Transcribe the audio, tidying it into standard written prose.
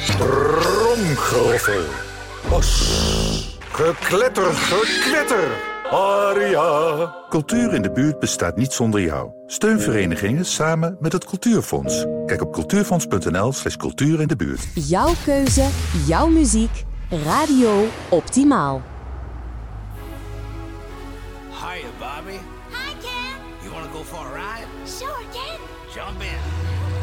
Stroomgeroffel. Bos. Gekletter, gekwetter. Aria. Cultuur in de buurt bestaat niet zonder jou. Steun verenigingen samen met het Cultuurfonds. Kijk op cultuurfonds.nl/cultuur in de buurt. Jouw keuze, jouw muziek, Radio Optimaal. Hiya, Bobby. Hi, Ken. You want to go for a ride? Sure, Ken. Jump in.